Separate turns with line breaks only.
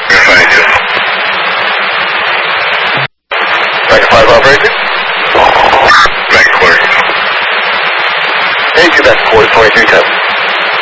Back 5 operator. Back 4. Hey, Quebec 4, 2310.